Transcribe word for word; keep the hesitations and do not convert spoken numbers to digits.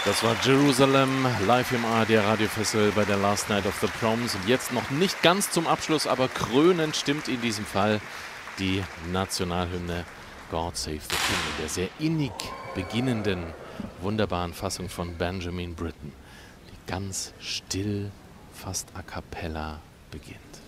Das war Jerusalem, live im A R D Radiofestival bei der Last Night of the Proms. Und jetzt noch nicht ganz zum Abschluss, aber krönend stimmt in diesem Fall die Nationalhymne God Save the King in der sehr innig beginnenden, wunderbaren Fassung von Benjamin Britten, die ganz still, fast a cappella beginnt.